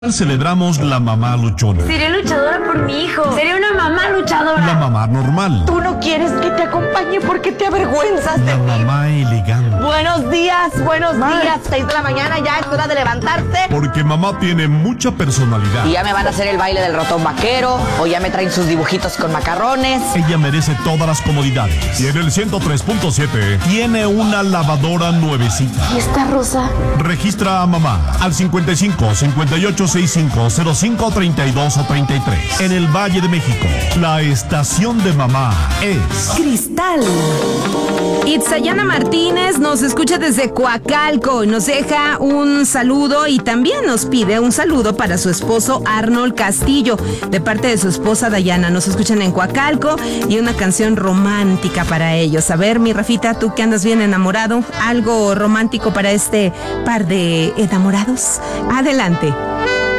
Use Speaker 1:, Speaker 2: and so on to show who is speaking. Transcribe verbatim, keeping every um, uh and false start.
Speaker 1: Celebramos la mamá luchona.
Speaker 2: Seré luchadora por mi hijo. Seré una mamá luchadora.
Speaker 1: La mamá normal.
Speaker 3: Tú no quieres que te acompañe porque te avergüenzas de
Speaker 1: La
Speaker 3: mí.
Speaker 1: mamá elegante.
Speaker 3: Buenos días, buenos
Speaker 4: Ma.
Speaker 3: días. Seis de la mañana, ya es hora de levantarse.
Speaker 1: Porque mamá tiene mucha personalidad.
Speaker 3: Y ya me van a hacer el baile del ratón vaquero, o ya me traen sus dibujitos con macarrones.
Speaker 1: Ella merece todas las comodidades. Y en el ciento tres punto siete tiene una lavadora nuevecita.
Speaker 2: ¿Y esta rosa?
Speaker 1: Registra a mamá al cincuenta y cinco, cincuenta y ocho, sesenta y cinco, cero cinco, treinta y dos o treinta y tres. En el Valle de México, la estación de mamá es
Speaker 5: Cristal. Itzayana Martínez nos escucha desde Coacalco y nos deja un saludo y también nos pide un saludo para su esposo Arnold Castillo, de parte de su esposa Dayana. Nos escuchan en Coacalco y una canción romántica para ellos. A ver, mi Rafita, tú que andas bien enamorado, algo romántico para este par de enamorados. Adelante.